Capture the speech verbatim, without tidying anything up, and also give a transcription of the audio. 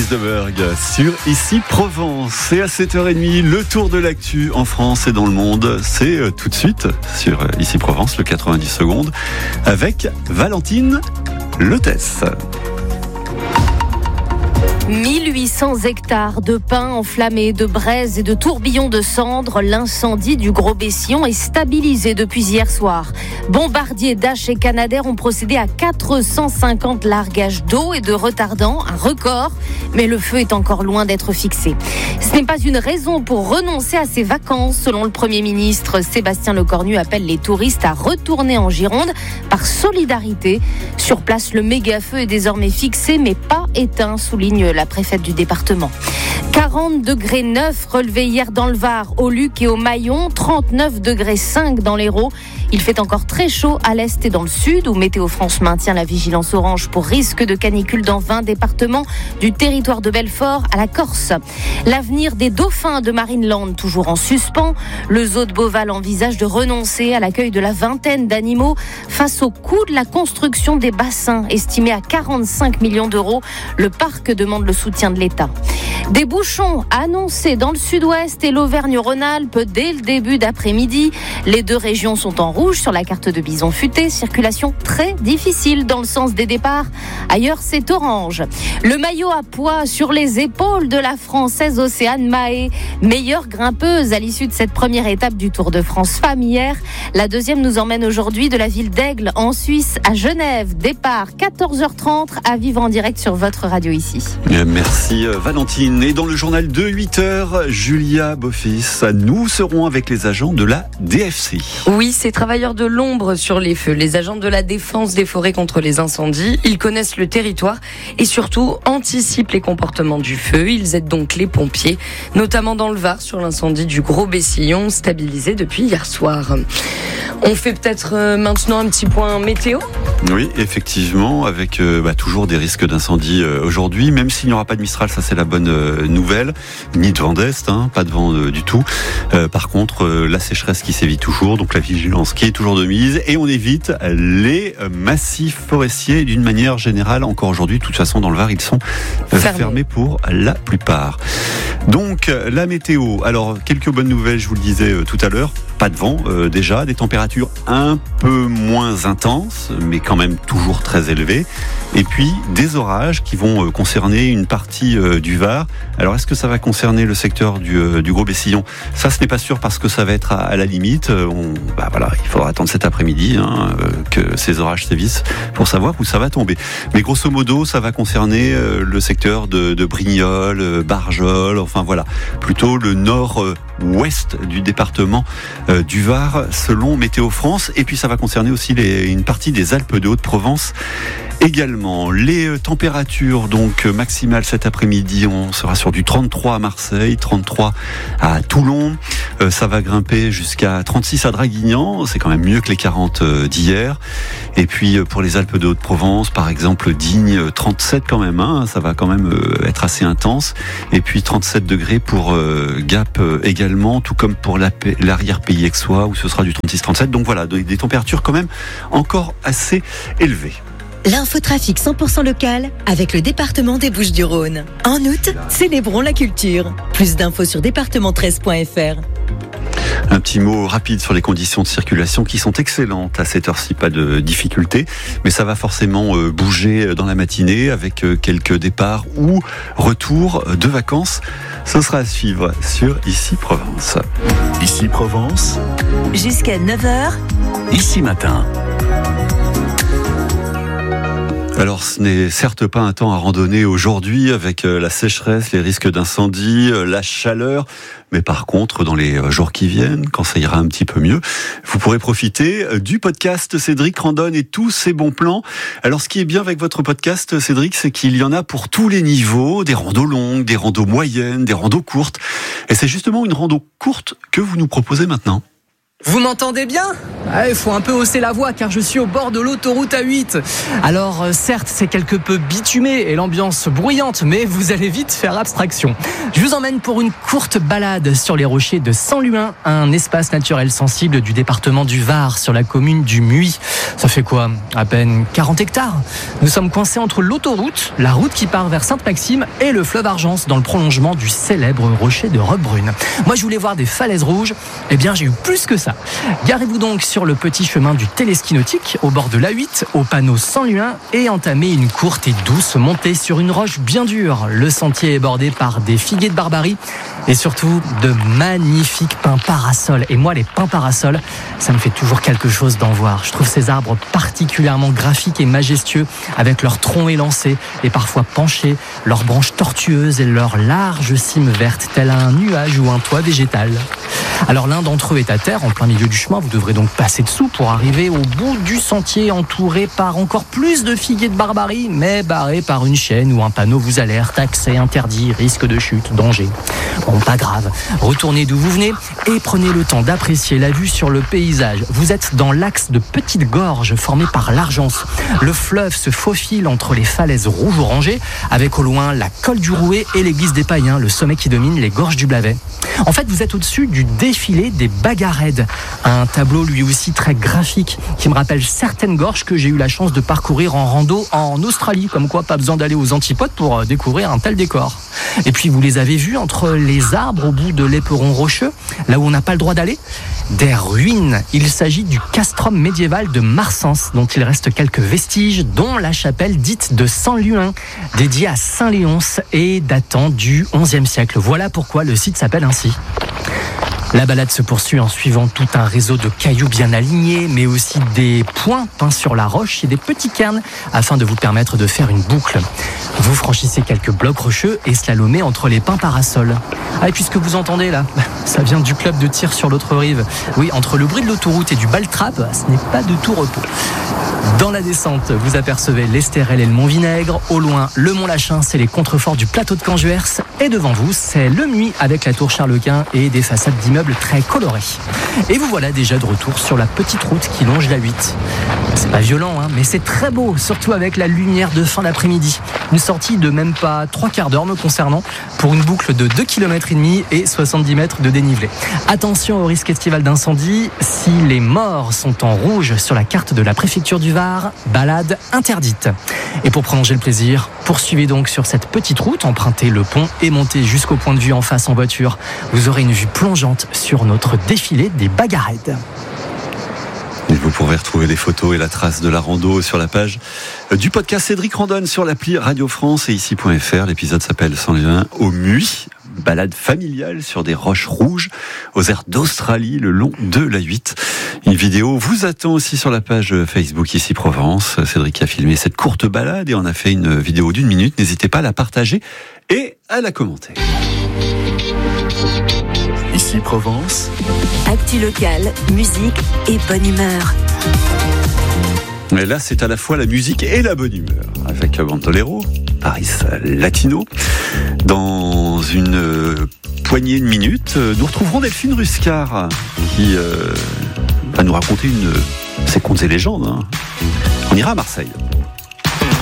Heusdeberg sur Ici Provence. Et à sept heures trente, le tour de l'actu en France et dans le monde. C'est tout de suite sur Ici Provence, le quatre-vingt-dix secondes, avec Valentine Lotès. mille huit cents hectares de pins enflammés, de braises et de tourbillons de cendres. L'incendie du Gros Bessillon est stabilisé depuis hier soir. Bombardier, Dash et Canadair ont procédé à quatre cent cinquante largages d'eau et de retardants, un record, mais le feu est encore loin d'être fixé. Ce n'est pas une raison pour renoncer à ses vacances. Selon le Premier ministre, Sébastien Lecornu appelle les touristes à retourner en Gironde par solidarité. Sur place, le méga-feu est désormais fixé, mais pas éteint, souligne la préfète du département. quarante degrés neuf relevés hier dans le Var, au Luc et au Maillon, trente-neuf degrés cinq dans l'Hérault. Il fait encore très chaud à l'est et dans le sud, où Météo France maintient la vigilance orange pour risque de canicule dans vingt départements, du territoire de Belfort à la Corse. L'avenir des dauphins de Marineland toujours en suspens. Le zoo de Beauval envisage de renoncer à l'accueil de la vingtaine d'animaux face au coût de la construction des bassins, estimé à quarante-cinq millions d'euros. Le parc demande le soutien de l'État. Des bouchons annoncés dans le sud-ouest et l'Auvergne-Rhône-Alpes dès le début d'après-midi. Les deux régions sont en rouge sur la carte de Bison Futé. Circulation très difficile dans le sens des départs. Ailleurs, c'est orange. Le maillot à poids sur les épaules de la Française Océane Mahé. Meilleure grimpeuse à l'issue de cette première étape du Tour de France Femmes hier. La deuxième nous emmène aujourd'hui de la ville d'Aigle en Suisse à Genève. Départ quatorze heures trente à vivre en direct sur votre radio ici. Merci Valentine. Et dans le journal de huit heures, Julia Beaufils, nous serons avec les agents de la D F C. Oui, ces travailleurs de l'ombre sur les feux, les agents de la défense des forêts contre les incendies, ils connaissent le territoire et surtout anticipent les comportements du feu. Ils aident donc les pompiers, notamment dans le Var sur l'incendie du Gros Bessillon, stabilisé depuis hier soir. On fait peut-être maintenant un petit point météo ? Oui, effectivement, avec euh, bah, toujours des risques d'incendie euh, aujourd'hui, même s'il n'y aura pas de Mistral, ça c'est la bonne euh, nouvelle, ni de vent d'est, hein, pas de vent euh, du tout. Euh, par contre, euh, la sécheresse qui sévit toujours, donc la vigilance qui est toujours de mise, et on évite les euh, massifs forestiers d'une manière générale. Encore aujourd'hui, de toute façon, dans le Var, ils sont euh, fermés. fermés pour la plupart. Donc, la météo. Alors, quelques bonnes nouvelles, je vous le disais euh, tout à l'heure. Pas de vent euh, déjà, des températures un peu moins intenses, mais quand même toujours très élevées. Et puis des orages qui vont euh, concerner une partie euh, du Var. Alors est-ce que ça va concerner le secteur du, euh, du Gros Bessillon ? Ça, ce n'est pas sûr parce que ça va être à, à la limite. Euh, on, bah voilà, il faudra attendre cet après-midi hein, euh, que ces orages sévissent pour savoir où ça va tomber. Mais grosso modo, ça va concerner euh, le secteur de, de Brignoles, euh, Barjol, enfin voilà, plutôt le nord-ouest euh, du département euh, du Var, selon Météo France. Et puis ça va concerner aussi les, une partie des Alpes de Haute-Provence. Également, les températures donc maximales cet après-midi, on sera sur du trente-trois à Marseille, trente-trois à Toulon. Euh, ça va grimper jusqu'à trente-six à Draguignan, c'est quand même mieux que les quarante d'hier. Et puis pour les Alpes de Haute-Provence, par exemple, Digne, trente-sept quand même, hein, ça va quand même être assez intense. Et puis trente-sept degrés pour euh, Gap également, tout comme pour la, l'arrière-pays aixois où ce sera du trente-six trente-sept. Donc voilà, des températures quand même encore assez élevées. L'infotrafic cent pour cent local avec le département des Bouches-du-Rhône. En août, célébrons la culture. Plus d'infos sur département treize point f r. Un petit mot rapide sur les conditions de circulation qui sont excellentes à cette heure-ci, pas de difficultés, mais ça va forcément bouger dans la matinée avec quelques départs ou retours de vacances. Ce sera à suivre sur Ici Provence. Ici Provence, jusqu'à neuf heures, Ici Matin. Alors ce n'est certes pas un temps à randonner aujourd'hui avec la sécheresse, les risques d'incendie, la chaleur, mais par contre dans les jours qui viennent, quand ça ira un petit peu mieux, vous pourrez profiter du podcast Cédric Randonne et tous ses bons plans. Alors ce qui est bien avec votre podcast Cédric, c'est qu'il y en a pour tous les niveaux, des randos longues, des randos moyennes, des randos courtes. Et c'est justement une rando courte que vous nous proposez maintenant. Vous m'entendez bien ? Il faut un peu hausser la voix car je suis au bord de l'autoroute A huit. Alors euh, certes c'est quelque peu bitumé et l'ambiance bruyante, mais vous allez vite faire abstraction. Je vous emmène pour une courte balade sur les rochers de Saint-Luin, un espace naturel sensible du département du Var sur la commune du Muy. Ça fait quoi ? À peine quarante hectares. Nous sommes coincés entre l'autoroute, la route qui part vers Sainte-Maxime et le fleuve Argence dans le prolongement du célèbre rocher de Roquebrune. Moi je voulais voir des falaises rouges, eh bien j'ai eu plus que ça. Garez-vous donc sur le petit chemin du téléski nautique au bord de l'A huit, au panneau Saint-Luin, et entamez une courte et douce montée sur une roche bien dure. Le sentier est bordé par des figuiers de Barbarie et surtout de magnifiques pins parasols. Et moi les pins parasols, ça me fait toujours quelque chose d'en voir. Je trouve ces arbres particulièrement graphiques et majestueux avec leurs troncs élancés et parfois penchés, leurs branches tortueuses et leurs larges cimes vertes telles un nuage ou un toit végétal. Alors l'un d'entre eux est à terre, en plein milieu du chemin. Vous devrez donc passer dessous pour arriver au bout du sentier, entouré par encore plus de figuiers de Barbarie, mais barré par une chaîne où un panneau vous alerte: accès interdit, risque de chute, danger. Bon, pas grave. Retournez d'où vous venez et prenez le temps d'apprécier la vue sur le paysage. Vous êtes dans l'axe de petites gorges formées par l'Argence. Le fleuve se faufile entre les falaises rouges orangées, avec au loin la colle du Rouet et l'église des Païens, le sommet qui domine les gorges du Blavet. En fait, vous êtes au-dessus du défilé des Bagaraides, un tableau lui aussi très graphique qui me rappelle certaines gorges que j'ai eu la chance de parcourir en rando en Australie, comme quoi pas besoin d'aller aux antipodes pour découvrir un tel décor. Et puis vous les avez vus entre les arbres au bout de l'éperon rocheux, là où on n'a pas le droit d'aller, des ruines. Il s'agit du castrum médiéval de Marsens, dont il reste quelques vestiges, dont la chapelle dite de Saint-Luin, dédiée à Saint Léonce et datant du onzième siècle. Voilà pourquoi le site s'appelle ainsi. La balade se poursuit en suivant tout un réseau de cailloux bien alignés, mais aussi des points peints sur la roche et des petits cairns afin de vous permettre de faire une boucle. Vous franchissez quelques blocs rocheux et slalomez entre les pins parasols. Ah, et puis ce que vous entendez là, ça vient du club de tir sur l'autre rive. Oui, entre le bruit de l'autoroute et du baltrap, ce n'est pas de tout repos. Dans la descente, vous apercevez l'Estérel et le Mont-Vinaigre. Au loin, le Mont-Lachin, c'est les contreforts du plateau de Canjuers. Et devant vous, c'est le Muy avec la tour Charles-Quint et des façades d'immeubles très colorées. Et vous voilà déjà de retour sur la petite route qui longe la huit. C'est pas violent, hein, mais c'est très beau, surtout avec la lumière de fin d'après-midi. Une sortie de même pas trois quarts d'heure me concernant, pour une boucle de deux kilomètres et demi et soixante-dix mètres de dénivelé. Attention au risque estival d'incendie. Si les morts sont en rouge sur la carte de la préfecture du Var, balade interdite. Et pour prolonger le plaisir, poursuivez donc sur cette petite route, empruntez le pont et montez jusqu'au point de vue en face en voiture. Vous aurez une vue plongeante sur notre défilé des Bagaraides. Et vous pourrez retrouver les photos et la trace de la rando sur la page du podcast Cédric Randonne sur l'appli Radio France et ici point F R. L'épisode s'appelle Saint-Luin au Muy. Balade familiale sur des roches rouges aux airs d'Australie le long de l'A huit. Une vidéo vous attend aussi sur la page Facebook Ici Provence. Cédric a filmé cette courte balade et on a fait une vidéo d'une minute. N'hésitez pas à la partager et à la commenter. Ici Provence. Actu locale, musique et bonne humeur. Et là, c'est à la fois la musique et la bonne humeur. Avec Bandolero, Paris Latino. Dans une euh, poignée de minutes, euh, nous retrouverons Delphine Ruscar qui euh, va nous raconter une, ses contes et légendes. Hein. On ira à Marseille.